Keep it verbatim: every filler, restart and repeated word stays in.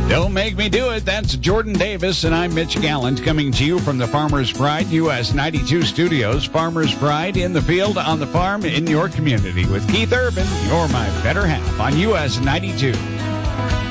Don't make me do it. That's Jordan Davis, and I'm Mitch Gallant coming to you from the Farmer's Pride U S ninety-two studios. Farmer's Pride in the field, on the farm, in your community with Keith Urban, you're my better half on U S ninety-two.